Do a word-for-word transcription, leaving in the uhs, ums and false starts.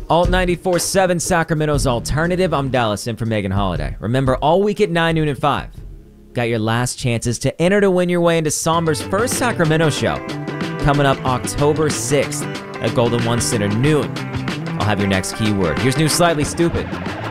Alt ninety-four point seven, Sacramento's alternative. I'm Dallas in for Megan Holiday. Remember, all week at nine, noon, and five. Got your last chances to enter to win your way into Somber's first Sacramento show. Coming up October sixth at Golden One Center, noon. I'll have your next keyword. Here's New Slightly Stupid.